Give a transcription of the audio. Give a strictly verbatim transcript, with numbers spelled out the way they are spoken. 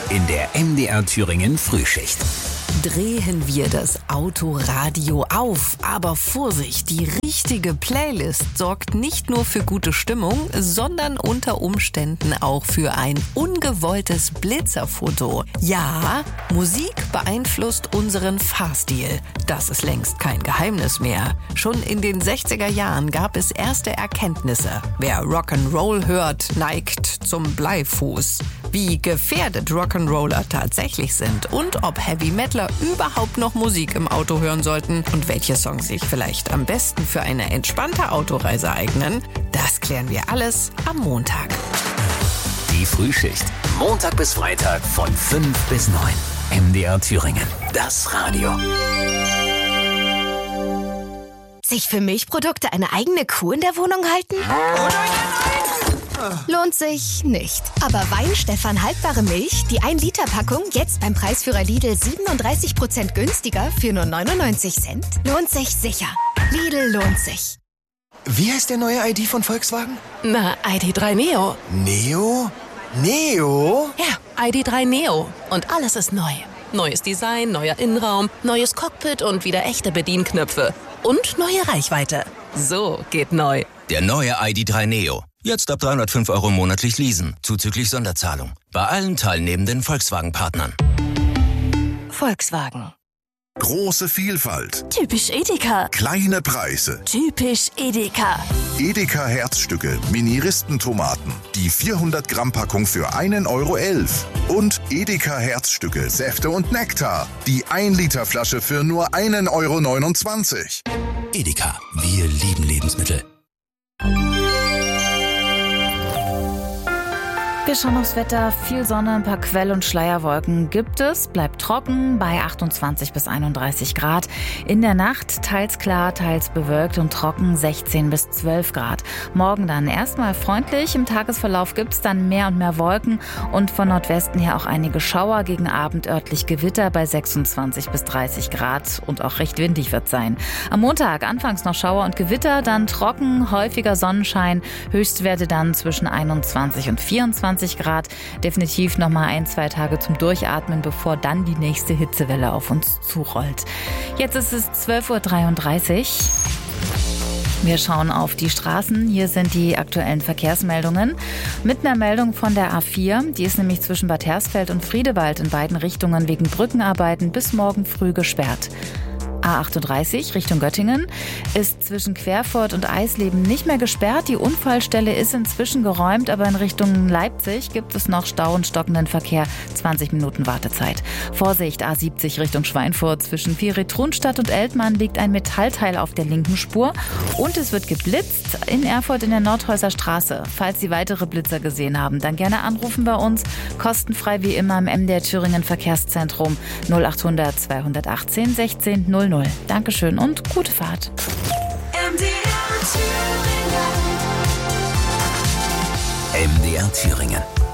in der M D R Thüringen Frühschicht. Drehen wir das Autoradio auf. Aber Vorsicht, die richtige Playlist sorgt nicht nur für gute Stimmung, sondern unter Umständen auch für ein ungewolltes Blitzerfoto. Ja, Musik beeinflusst unseren Fahrstil. Das ist längst kein Geheimnis mehr. Schon in den sechziger Jahren gab es erste Erkenntnisse. Wer Rock'n'Roll hört, neigt zum Bleifuß. Wie gefährdet Rock'n'Roller tatsächlich sind und ob Heavy Metaler überhaupt noch Musik im Auto hören sollten und welche Songs sich vielleicht am besten für eine entspannte Autoreise eignen, das klären wir alles am Montag. Die Frühschicht. Montag bis Freitag von fünf bis neun. M D R Thüringen. Das Radio. Sich für Milchprodukte eine eigene Kuh in der Wohnung halten? Lohnt sich nicht. Aber Weinstefan haltbare Milch, die ein Liter Packung, jetzt beim Preisführer Lidl siebenunddreißig Prozent günstiger für nur neunundneunzig Cent. Lohnt sich sicher. Lidl lohnt sich. Wie heißt der neue I D von Volkswagen? Na, I D drei Neo. Neo? Neo? Ja, I D drei Neo. Und alles ist neu. Neues Design, neuer Innenraum, neues Cockpit und wieder echte Bedienknöpfe. Und neue Reichweite. So geht neu. Der neue I D drei Neo. Jetzt ab dreihundertfünf Euro monatlich leasen, zuzüglich Sonderzahlung. Bei allen teilnehmenden Volkswagen-Partnern. Volkswagen. Große Vielfalt. Typisch Edeka. Kleine Preise. Typisch Edeka. Edeka Herzstücke, Mini-Ristentomaten. Die vierhundert Gramm Packung für einen Euro elf. Und Edeka Herzstücke, Säfte und Nektar. Die ein Liter Flasche für nur einen Euro neunundzwanzig. Edeka, wir lieben Lebensmittel. Wir schauen aufs Wetter. Viel Sonne, ein paar Quell- und Schleierwolken gibt es. Bleibt trocken bei achtundzwanzig bis einunddreißig Grad. In der Nacht teils klar, teils bewölkt und trocken sechzehn bis zwölf Grad. Morgen dann erstmal freundlich. Im Tagesverlauf gibt es dann mehr und mehr Wolken und von Nordwesten her auch einige Schauer. Gegen Abend örtlich Gewitter bei sechsundzwanzig bis dreißig Grad und auch recht windig wird sein. Am Montag anfangs noch Schauer und Gewitter, dann trocken, häufiger Sonnenschein. Höchstwerte dann zwischen einundzwanzig und vierundzwanzig Grad. Definitiv noch mal ein, zwei Tage zum Durchatmen, bevor dann die nächste Hitzewelle auf uns zurollt. Jetzt ist es zwölf Uhr dreiunddreißig. Wir schauen auf die Straßen. Hier sind die aktuellen Verkehrsmeldungen. Mit einer Meldung von der A vier. Die ist nämlich zwischen Bad Hersfeld und Friedewald in beiden Richtungen wegen Brückenarbeiten bis morgen früh gesperrt. A achtunddreißig Richtung Göttingen ist zwischen Querfurt und Eisleben nicht mehr gesperrt. Die Unfallstelle ist inzwischen geräumt, aber in Richtung Leipzig gibt es noch Stau und stockenden Verkehr. zwanzig Minuten Wartezeit. Vorsicht, A siebzig Richtung Schweinfurt. Zwischen Vieri-Trunstadt und Eltmann liegt ein Metallteil auf der linken Spur. Und es wird geblitzt in Erfurt in der Nordhäuser Straße. Falls Sie weitere Blitzer gesehen haben, dann gerne anrufen bei uns. Kostenfrei wie immer im M D R Thüringen Verkehrszentrum null achthundert zweihundertachtzehn sechzehn null null. Dankeschön und gute Fahrt. M D R Thüringen. M D R Thüringen.